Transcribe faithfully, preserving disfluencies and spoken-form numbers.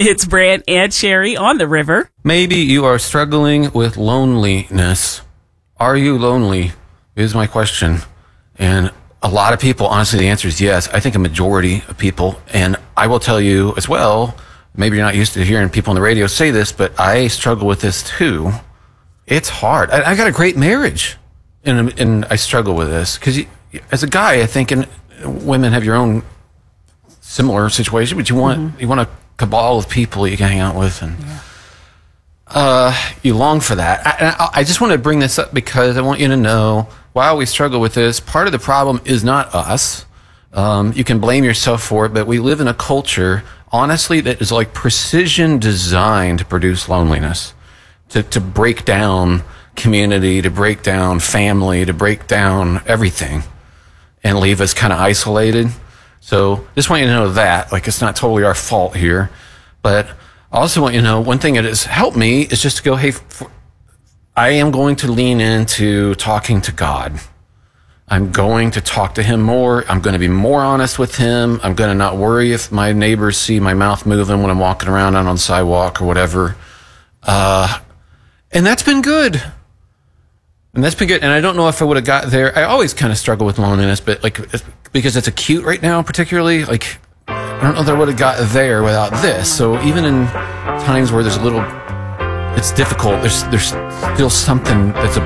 It's Brant and Sherry on the river. Maybe you are struggling with loneliness. Are you lonely? Is my question. And a lot of people, honestly, the answer is yes. I think a majority of people, and I will tell you as well, maybe you're not used to hearing people on the radio say this, but I struggle with this too. It's hard. I, I got a great marriage, and, and I struggle with this because as a guy, I think, and women have your own similar situation, but you want mm-hmm. you want a cabal of people you can hang out with, and yeah. uh, you long for that. I, I, I just want to bring this up because I want you to know, while we struggle with this, part of the problem is not us. Um, you can blame yourself for it, but we live in a culture, honestly, that is like precision designed to produce loneliness, to, to break down community, to break down family, to break down everything, and leave us kind of isolated. So just want you to know that, like, it's not totally our fault here. But I also want you to know, one thing that has helped me is just to go, hey, for, I am going to lean into talking to God. I'm going to talk to him more. I'm going to be more honest with him. I'm going to not worry if my neighbors see my mouth moving when I'm walking around out on the sidewalk or whatever. Uh, and that's been good. And that's been good. And I don't know if I would have got there. I always kind of struggle with loneliness, but like, because it's acute right now, particularly, like, I don't know that I would have got there without this. So even in times where there's a little, it's difficult, there's, there's still something that's a